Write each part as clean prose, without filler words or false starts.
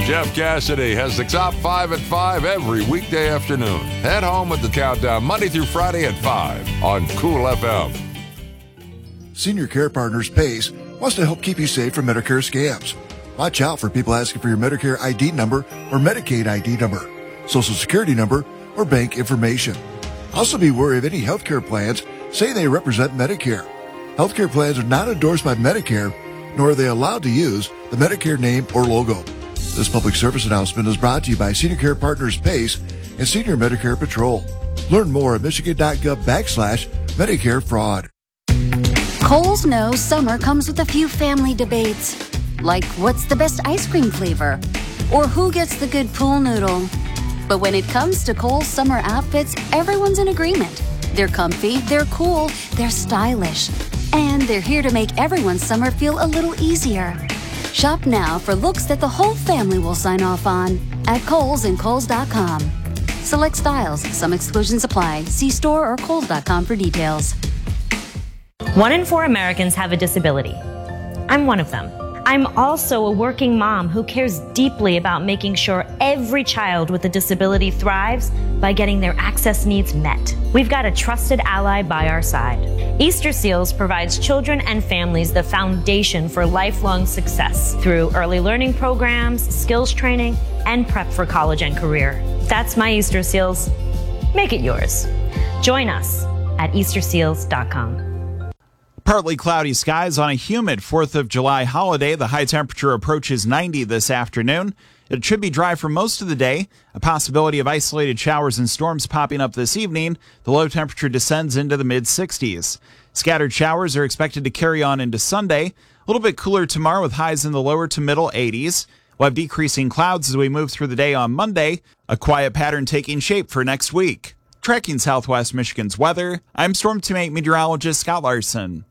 Jeff Cassidy has the top 5 at 5 every weekday afternoon. Head home with the countdown Monday through Friday at 5 on Cool FM. Senior Care Partners PACE wants to help keep you safe from Medicare scams. Watch out for people asking for your Medicare ID number or Medicaid ID number, Social Security number, or bank information. Also be wary of any healthcare plans saying they represent Medicare. Healthcare plans are not endorsed by Medicare, nor are they allowed to use the Medicare name or logo. This public service announcement is brought to you by Senior Care Partners PACE and Senior Medicare Patrol. Learn more at michigan.gov/Medicare fraud. Kohl's knows summer comes with a few family debates, like what's the best ice cream flavor, or who gets the good pool noodle. But when it comes to Kohl's summer outfits, everyone's in agreement. They're comfy, they're cool, they're stylish, and they're here to make everyone's summer feel a little easier. Shop now for looks that the whole family will sign off on at Kohl's and Kohls.com. Select styles, some exclusions apply. See store or Kohls.com for details. 1 in 4 Americans have a disability. I'm one of them. I'm also a working mom who cares deeply about making sure every child with a disability thrives by getting their access needs met. We've got a trusted ally by our side. Easter Seals provides children and families the foundation for lifelong success through early learning programs, skills training, and prep for college and career. That's my Easter Seals. Make it yours. Join us at easterseals.com. Partly cloudy skies on a humid 4th of July holiday. The high temperature approaches 90 this afternoon. It should be dry for most of the day. A possibility of isolated showers and storms popping up this evening. The low temperature descends into the mid-60s. Scattered showers are expected to carry on into Sunday. A little bit cooler tomorrow with highs in the lower to middle 80s. We'll have decreasing clouds as we move through the day on Monday. A quiet pattern taking shape for next week. Tracking Southwest Michigan's weather, I'm Storm Teammate meteorologist Scott Larson.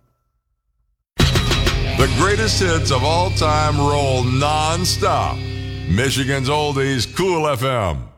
The greatest hits of all time roll non-stop. Michigan's Oldies, Cool FM.